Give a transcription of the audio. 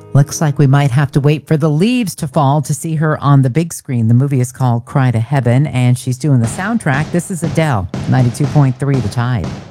Looks like we might have to wait for the leaves to fall to see her on the big screen. The movie is called Cry to Heaven, and she's doing the soundtrack. This is Adele, 92.3 The Tide.